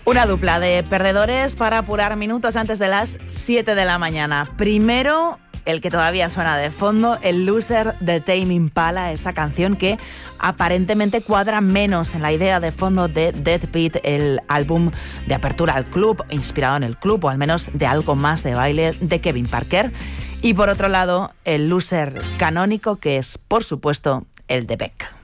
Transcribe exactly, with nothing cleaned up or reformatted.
Una dupla de perdedores para apurar minutos antes de las siete de la mañana. Primero, el que todavía suena de fondo, el Loser de Tame Impala, esa canción que aparentemente cuadra menos en la idea de fondo de Dead Beat, el álbum de apertura al club, inspirado en el club, o al menos de algo más de baile de Kevin Parker. Y por otro lado, el Loser canónico, que es, por supuesto, el de Beck.